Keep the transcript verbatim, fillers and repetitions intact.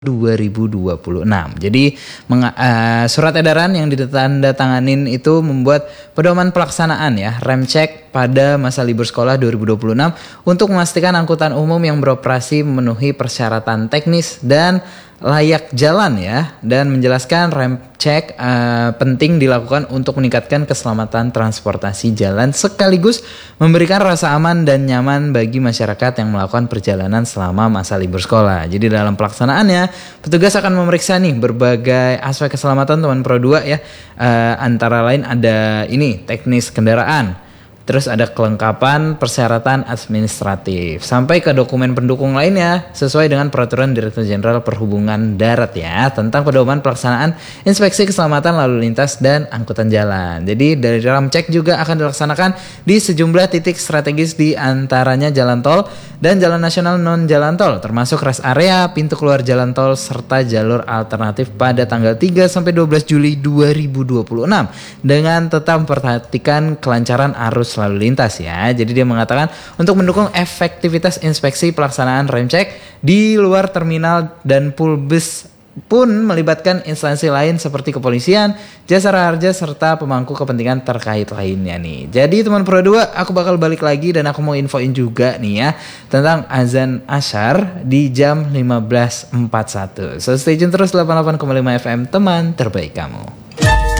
dua ribu dua puluh enam. Jadi menga- uh, surat edaran yang ditandatanganin itu membuat pedoman pelaksanaan ya rem cek pada masa libur sekolah dua ribu dua puluh enam untuk memastikan angkutan umum yang beroperasi memenuhi persyaratan teknis dan layak jalan ya, dan menjelaskan rem cek uh, penting dilakukan untuk meningkatkan keselamatan transportasi jalan sekaligus memberikan rasa aman dan nyaman bagi masyarakat yang melakukan perjalanan selama masa libur sekolah. Jadi dalam pelaksanaannya petugas akan memeriksa nih berbagai aspek keselamatan teman Pro dua ya, uh, antara lain ada ini teknis kendaraan. Terus ada kelengkapan persyaratan administratif sampai ke dokumen pendukung lainnya sesuai dengan peraturan Direktur Jenderal Perhubungan Darat ya tentang pedoman pelaksanaan inspeksi keselamatan lalu lintas dan angkutan jalan. Jadi dari rem cek juga akan dilaksanakan di sejumlah titik strategis di antaranya jalan tol dan jalan nasional non jalan tol termasuk rest area, pintu keluar jalan tol serta jalur alternatif pada tanggal tiga sampai dua belas Juli dua ribu dua puluh enam dengan tetap memperhatikan kelancaran arus lalu lintas ya. Jadi dia mengatakan untuk mendukung efektivitas inspeksi pelaksanaan rem cek di luar terminal dan pool bus pun melibatkan instansi lain seperti kepolisian, jasara harja serta pemangku kepentingan terkait lainnya nih. Jadi teman Pro dua, aku bakal balik lagi dan aku mau infoin juga nih ya tentang azan asyar di jam lima belas empat puluh satu. So stay tune terus delapan puluh delapan koma lima F M teman terbaik kamu.